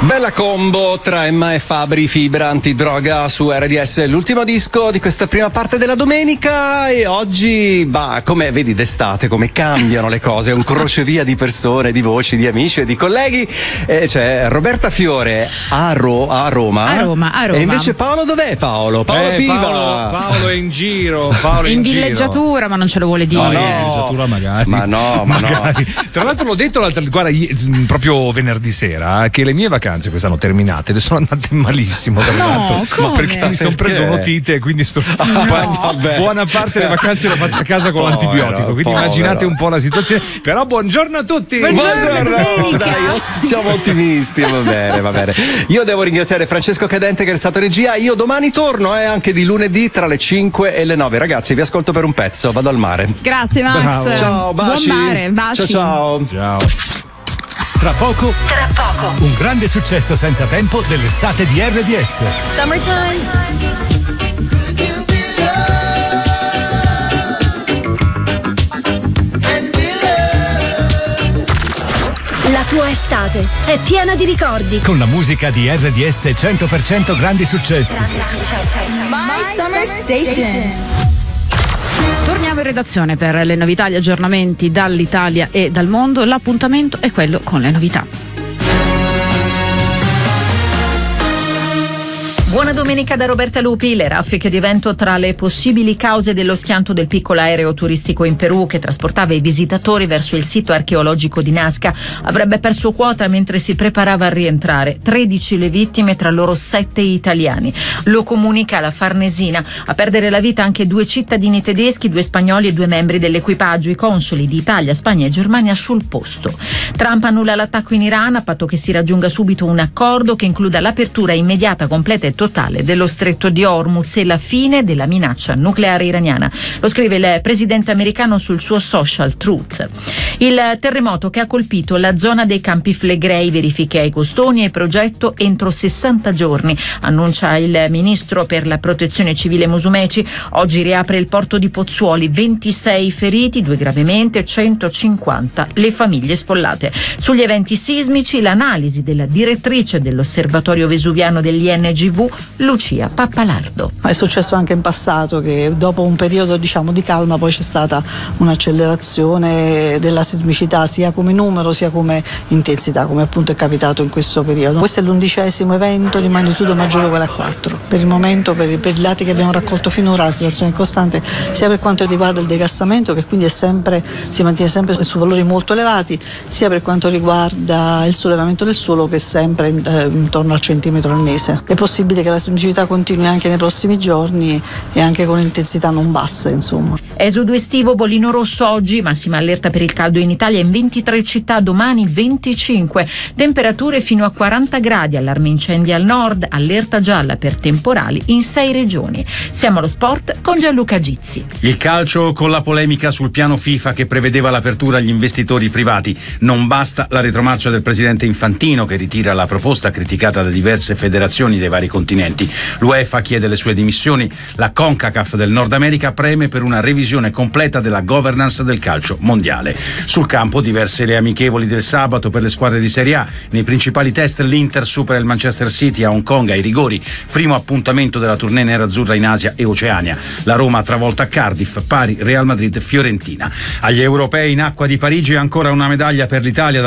Bella combo tra Emma e Fabri, fibra antidroga su RDS, l'ultimo disco di questa prima parte della domenica. E oggi, come vedi d'estate, come cambiano le cose, è un crocevia di persone, di voci, di amici e di colleghi. C'è Roberta Fiore a Roma. E invece Paolo, dov'è Paolo? Paolo Piva. Paolo è in giro, in villeggiatura, ma non ce lo vuole dire. In villeggiatura magari. Ma no. Tra l'altro l'ho detto proprio venerdì sera che le mie vacanze quest'anno terminate ed sono andate malissimo, tra l'altro. Come? Ma perché mi sono preso un'otite e quindi buona parte delle vacanze l'ho fatta a casa con l'antibiotico, quindi immaginate un po' la situazione. Però buongiorno a tutti. Buongiorno. Dai, siamo ottimisti, va bene. Io devo ringraziare Francesco Cadente che è stato regia. Io domani torno anche di lunedì tra le 5 e le 9. Ragazzi, vi ascolto per un pezzo, vado al mare. Grazie Max. Bravo. Ciao, baci. Buon mare, baci. Ciao. Tra poco, un grande successo senza tempo dell'estate di RDS. Summertime. La tua estate è piena di ricordi. Con la musica di RDS 100% grandi successi. My Summer Station. Torniamo in redazione per le novità, gli aggiornamenti dall'Italia e dal mondo. L'appuntamento è quello con le novità. Buona domenica da Roberta Lupi. Le raffiche di vento tra le possibili cause dello schianto del piccolo aereo turistico in Perù che trasportava i visitatori verso il sito archeologico di Nazca avrebbe perso quota mentre si preparava a rientrare. 13 le vittime, tra loro 7 italiani. Lo comunica la Farnesina. A perdere la vita anche 2 cittadini tedeschi, 2 spagnoli e 2 membri dell'equipaggio, i consoli di Italia, Spagna e Germania sul posto. Trump annulla l'attacco in Iran a patto che si raggiunga subito un accordo che includa l'apertura immediata, completa e totale dello stretto di Hormuz e la fine della minaccia nucleare iraniana. Lo scrive il presidente americano sul suo social Truth. Il terremoto che ha colpito la zona dei Campi Flegrei, verifiche ai costoni e progetto entro 60 giorni, annuncia il ministro per la protezione civile Musumeci. Oggi riapre il porto di Pozzuoli, 26 feriti, 2 gravemente, 150 le famiglie sfollate. Sugli eventi sismici l'analisi della direttrice dell'Osservatorio Vesuviano dell'INGV, Lucia Pappalardo. È successo anche in passato che dopo un periodo di calma poi c'è stata un'accelerazione della sismicità sia come numero sia come intensità, come appunto è capitato in questo periodo. Questo è l'11° evento di magnitudo maggiore quella a 4. Per il momento, per i dati che abbiamo raccolto finora, la situazione è costante sia per quanto riguarda il decassamento, che quindi si mantiene sempre su valori molto elevati, sia per quanto riguarda il sollevamento del suolo, che è sempre intorno al centimetro al mese. È possibile che la sismicità continui anche nei prossimi giorni e anche con intensità non basse, insomma. Esodo estivo, bollino rosso oggi, massima allerta per il caldo in Italia in 23 città, domani 25. Temperature fino a 40 gradi, allarme incendi al nord, allerta gialla per temporali in 6 regioni. Siamo allo sport con Gianluca Gizzi. Il calcio con la polemica sul piano FIFA che prevedeva l'apertura agli investitori privati. Non basta la retromarcia del presidente Infantino che ritira la proposta criticata da diverse federazioni dei vari continenti. L'UEFA chiede le sue dimissioni. La CONCACAF del Nord America preme per una revisione completa della governance del calcio mondiale. Sul campo diverse le amichevoli del sabato per le squadre di Serie A. Nei principali test l'Inter supera il Manchester City a Hong Kong ai rigori. Primo appuntamento della tournée nerazzurra in Asia e Oceania. La Roma travolta a Cardiff, pari Real Madrid-Fiorentina. Agli europei in acqua di Parigi ancora una medaglia per l'Italia